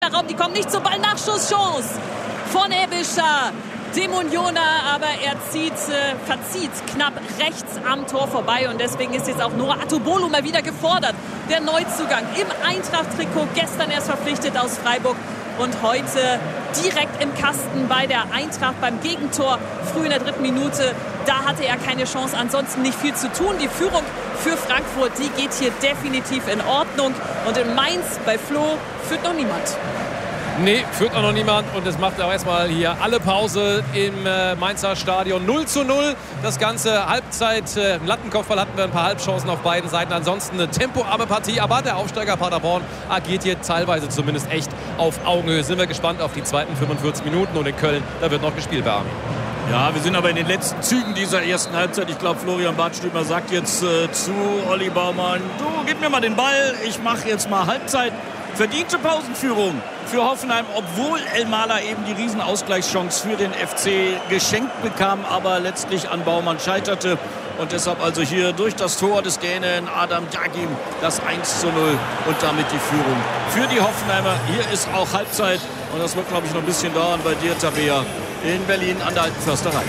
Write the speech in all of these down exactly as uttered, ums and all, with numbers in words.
Raum, die kommen nicht zum Ball. Nachschusschance von Ebischer, dem Unioner, aber er zieht, äh, verzieht knapp rechts am Tor vorbei und deswegen ist jetzt auch Noah Atubolu mal wieder gefordert. Der Neuzugang im Eintracht-Trikot, gestern erst verpflichtet aus Freiburg und heute direkt im Kasten bei der Eintracht beim Gegentor, früh in der dritten Minute. Da hatte er keine Chance, ansonsten nicht viel zu tun. Die Führung für Frankfurt, die geht hier definitiv in Ordnung. Und in Mainz bei Flo führt noch niemand. Nee, führt auch noch niemand und es macht auch erstmal hier alle Pause im äh, Mainzer Stadion. null zu null, das ganze Halbzeit. Äh, Im Lattenkopfball hatten wir ein paar Halbchancen auf beiden Seiten. Ansonsten eine tempoarme Partie, aber der Aufsteiger Paderborn agiert hier teilweise zumindest echt auf Augenhöhe. Sind wir gespannt auf die zweiten fünfundvierzig Minuten und in Köln, da wird noch gespielt bei Armin. Ja, wir sind aber in den letzten Zügen dieser ersten Halbzeit. Ich glaube, Florian Badstümer sagt jetzt äh, zu Olli Baumann, du, gib mir mal den Ball, ich mache jetzt mal Halbzeit. Verdiente Pausenführung für Hoffenheim, obwohl Elmalah eben die Riesenausgleichschance für den F C geschenkt bekam, aber letztlich an Baumann scheiterte. Und deshalb also hier durch das Tor des Dänen Adam Dagim das eins zu null und damit die Führung für die Hoffenheimer. Hier ist auch Halbzeit und das wird, glaube ich, noch ein bisschen dauern bei dir, Tabea, in Berlin an der Alten Försterei.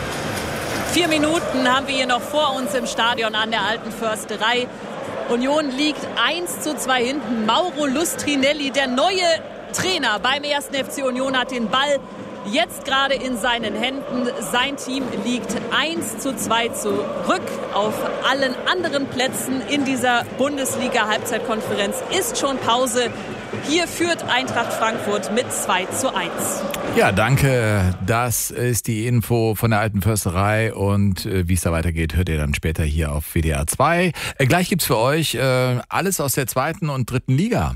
Vier Minuten haben wir hier noch vor uns im Stadion an der Alten Försterei. Union liegt eins zu zwei hinten. Mauro Lustrinelli, der neue Trainer beim ersten F C Union, hat den Ball jetzt gerade in seinen Händen. Sein Team liegt eins zu zwei zurück. Auf allen anderen Plätzen in dieser Bundesliga-Halbzeitkonferenz ist schon Pause. Hier führt Eintracht Frankfurt mit zwei zu eins. Ja, danke. Das ist die Info von der Alten Försterei und äh, wie es da weitergeht, hört ihr dann später hier auf W D R zwei. Äh, gleich gibt's für euch äh, alles aus der zweiten und dritten Liga.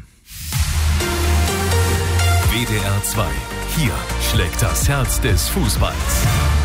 W D R zwei. Hier schlägt das Herz des Fußballs.